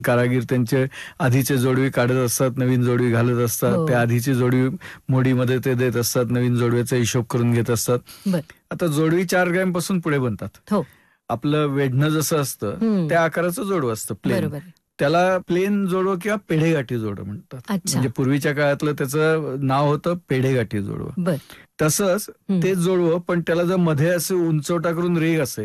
कारागीर त्यांचे आधीचे जोडवी काढत असतात, नवीन जोडवी घालत असतात. हो. त्या आधीची जोडवी मोडीमध्ये ते देत असतात, नवीन जोडव्याचा हिशोब करून घेत असतात. बर. आता जोडवी 4 ग्रॅम पासून पुढे बनतात. हो. आपलं वेढणं जसं असतं त्या आकाराचं जोडवं असतं प्लेन. बरोबर. त्याला प्लेन जोडवं किंवा पेढेगाठी जोडवं म्हणतात. अच्छा. म्हणजे पूर्वीच्या काळातलं त्याचं नाव होतं पेढेगाठी जोडवं. बर. तसंच ते जोडवं, पण त्याला जर मध्ये असे उंचवटा करून रेघ असेल